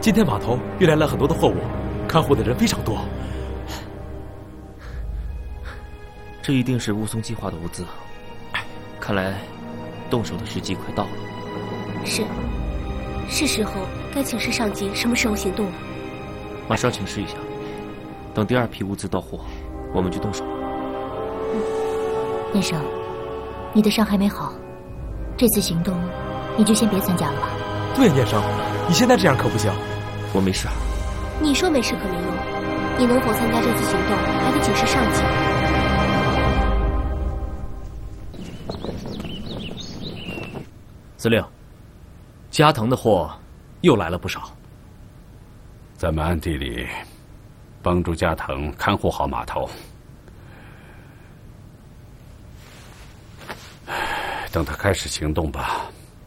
今天码头运来了很多的货物，看护的人非常多。 这一定是雾凇计划的物资，看来动手的时机快到了。 是时候该请示上级什么时候行动了。 马上请示一下，等第二批物资到货，我们就动手。 念生，你的伤还没好，这次行动你就先别参加了吧。 对，念生，你现在这样可不行。 我没事。 你说没事可没用，你能否参加这次行动，还得请示上级。 司令，加藤的货又来了不少。 咱们暗地里帮助加藤看护好码头，等他开始行动吧。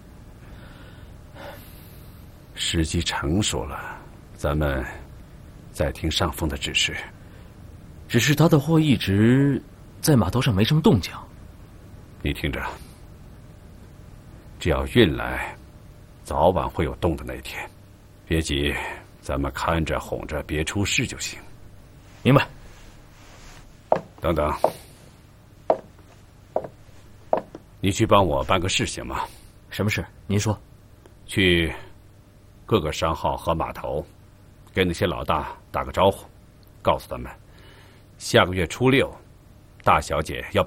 时机成熟了，咱们再听上峰的指示。 只是他的货一直在码头上没什么动静。 你听着，只要运来，早晚会有动的那天。别急，咱们看着哄着，别出事就行。 明白。 等等，你去帮我办个事行吗？ 什么事？您说。 去各个商号和码头，给那些老大打个招呼，告诉他们，下个月初6，大小姐要